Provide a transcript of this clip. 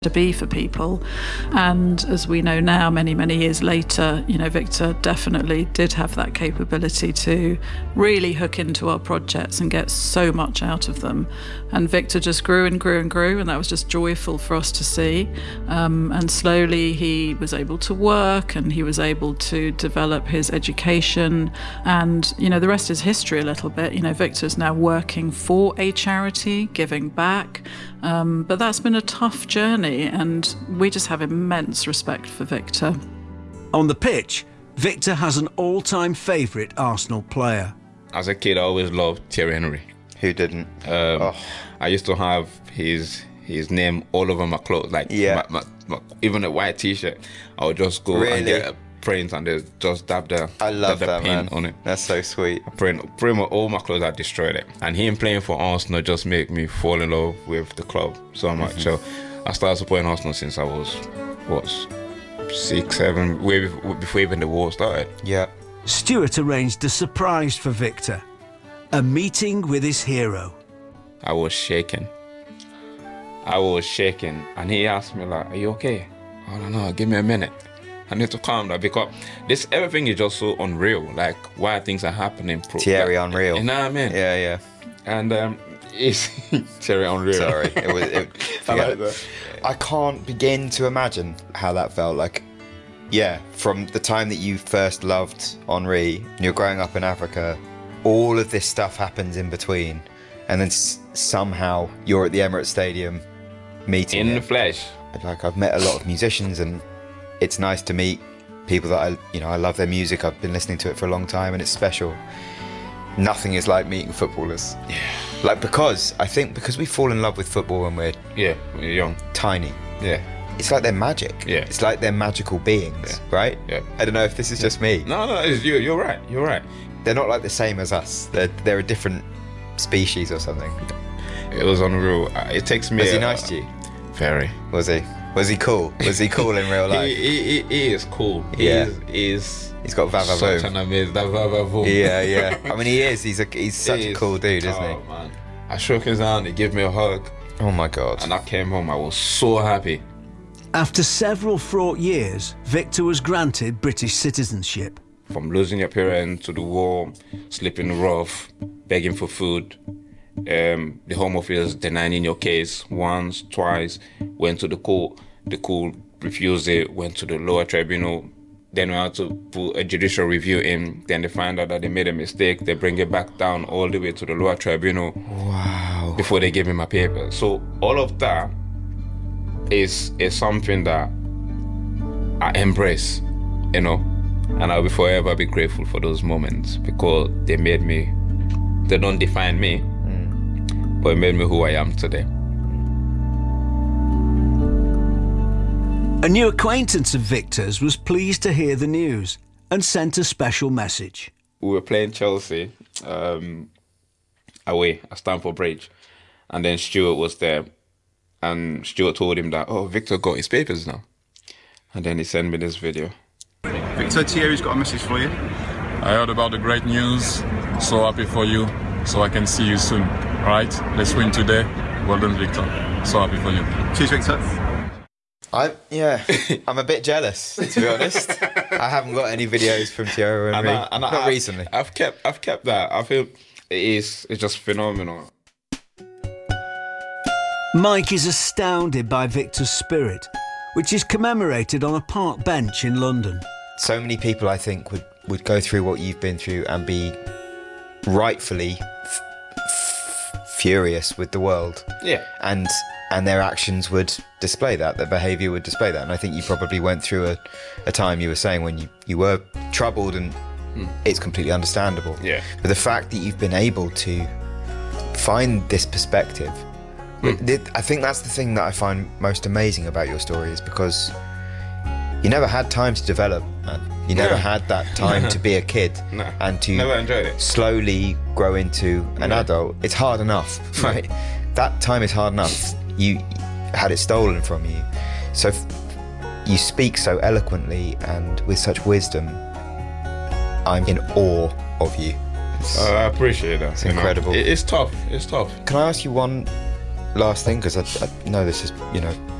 to be for people. And as we know now, many, many years later, Victor definitely did have that capability to really hook into our projects and get so much out of them. And Victor just grew and grew and grew, and that was just joyful for us to see. And slowly he was able to work, and he was able to develop his education. And, the rest is history a little bit. Victor's now working for a charity, giving back. But that's been a tough journey, and we just have immense respect for Victor. On the pitch, Victor has an all-time favourite Arsenal player. As a kid, I always loved Thierry Henry. Who didn't? I used to have his name all over my clothes, like even a white T-shirt. I would just go and get a print and just dab the pin on it. That's so sweet. Pretty much all my clothes, I destroyed it. And him playing for Arsenal just made me fall in love with the club so much. So I started supporting Arsenal since I was 6, 7, way before even the war started. Yeah. Stuart arranged a surprise for Victor, a meeting with his hero. I was shaking, and he asked me like, "Are you okay?" I don't know. Give me a minute. I need to calm down because everything is just so unreal. Like why things are happening. Thierry unreal. You know what I mean? Yeah. And it's Thierry unreal. Sorry, I like that. I can't begin to imagine how that felt. Like, from the time that you first loved Henry, and you're growing up in Africa, all of this stuff happens in between, and then somehow you're at the Emirates Stadium meeting in him. the flesh. Like I've met a lot of musicians, and it's nice to meet people that I love their music. I've been listening to it for a long time, and it's special. Nothing is like meeting footballers. Yeah. Like because we fall in love with football when we're young, tiny. Yeah. It's like they're magic. Yeah. It's like they're magical beings, right? Yeah. I don't know if this is just me. No, it's you. You're right. They're not like the same as us. They're a different species or something. It was unreal. It takes me. Was he nice to you? Very. Was he? Was he cool? Was he cool in real life? He is cool. Yeah. He's got vavavoom. Such an amazing vavavoom. Yeah. I mean, he is. He's such a cool dude, isn't he? Man. I shook his hand. He gave me a hug. Oh my God. And I came home. I was so happy. After several fraught years, Victor was granted British citizenship. From losing your parents to the war, sleeping rough, begging for food, the Home Office denying your case once, twice, went to the court refused it, went to the lower tribunal, then we had to put a judicial review in, then they find out that they made a mistake, they bring it back down all the way to the lower tribunal. Wow. Before they give me my papers. So all of that is something that I embrace, and I will forever be grateful for those moments because they don't define me, but it made me who I am today. A new acquaintance of Victor's was pleased to hear the news and sent a special message. We were playing Chelsea away at Stamford Bridge, and then Stuart was there, and Stuart told him that, Victor got his papers now. And then he sent me this video. Victor, Thierry's got a message for you. I heard about the great news, so happy for you, so I can see you soon. All right, let's win today. Well done, Victor. So happy for you. Cheers, Victor. I'm a bit jealous, to be honest. I haven't got any videos from Thierry Henry. Not recently. I've kept that. I feel it's just phenomenal. Mike is astounded by Victor's spirit, which is commemorated on a park bench in London. So many people, I think, would go through what you've been through and be rightfully furious with the world. Yeah. And their actions would display that, their behaviour would display that. And I think you probably went through a time, you were saying, when you were troubled, and it's completely understandable. Yeah. But the fact that you've been able to find this perspective, I think that's the thing that I find most amazing about your story, is because you never had time to develop, man. You never had that time to be a kid and to never enjoyed it. Slowly grow into an adult. It's hard enough, right? That time is hard enough. You had it stolen from you. So you speak so eloquently and with such wisdom. I'm in awe of you. I appreciate that. It's incredible. It's tough. It's tough. Can I ask you one last thing? Because I know this is,